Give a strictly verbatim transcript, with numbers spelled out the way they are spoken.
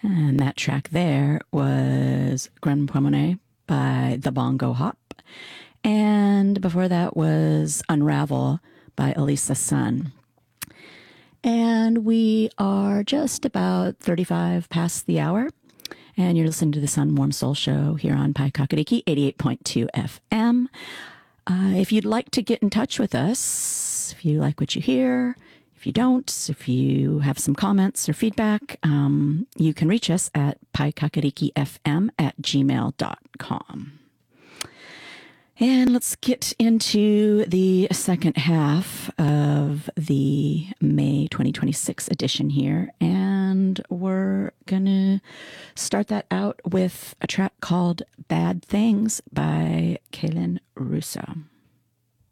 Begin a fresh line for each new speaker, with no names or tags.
And that track there was Gran Promenade by The Bongo Hop. And before that was Unravel by Elisa Sun. And we are just about thirty-five past the hour. And you're listening to the Sun Warm Soul Show here on Pai Kakariki, eighty-eight point two F M. Uh, if you'd like to get in touch with us, if you like what you hear, if you don't, if you have some comments or feedback, um, you can reach us at paicacarikifm at gmail dot com. And let's get into the second half of the May twenty twenty-six edition here. And we're going to start that out with a track called Bad Things by Kaylin Russo.